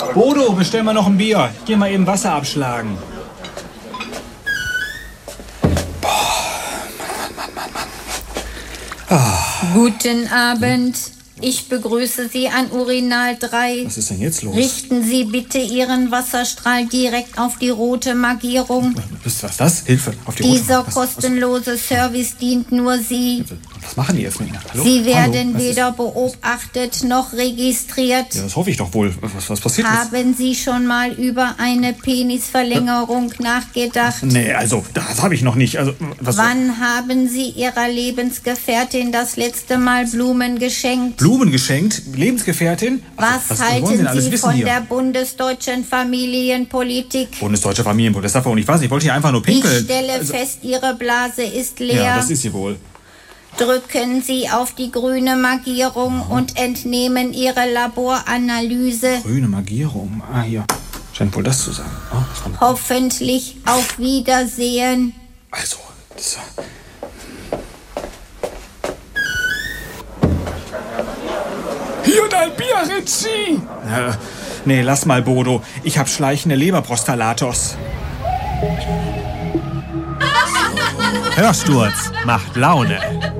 Bodo, bestell mal noch ein Bier. Geh mal eben Wasser abschlagen. Guten Abend. Ich begrüße Sie an Urinal 3. Was ist denn jetzt los? Richten Sie bitte Ihren Wasserstrahl direkt auf die rote Markierung. Was ist das? Hilfe, auf die Dieser rote. kostenlose Service dient nur Sie. Was machen die jetzt mit mir? Hallo? Sie werden Hallo? weder beobachtet noch registriert. Ja, das hoffe ich doch wohl. Was passiert ist? Haben Sie schon mal über eine Penisverlängerung nachgedacht? Nee, also, das habe ich noch nicht. Also, was? Wann haben Sie Ihrer Lebensgefährtin das letzte Mal Blumen geschenkt? Blumen geschenkt? Lebensgefährtin? Was wollen Sie halten denn alles Sie wissen von hier? der bundesdeutschen Familienpolitik? Bundesdeutscher Familienbund, das darf er auch nicht was. Ich wollte hier einfach nur Ich pinkeln. stelle fest, Ihre Blase ist leer. Ja, das ist sie wohl. Drücken Sie auf die grüne Markierung und entnehmen Ihre Laboranalyse. Grüne Markierung. Ah, hier. Scheint wohl das zu sein. Oh, das war Hoffentlich auf Wiedersehen. also, das... Hier dein Bier, Ritzi! Nee, lass mal, Bodo. Ich hab schleichende Leberprostallatos. Hörsturz macht Laune.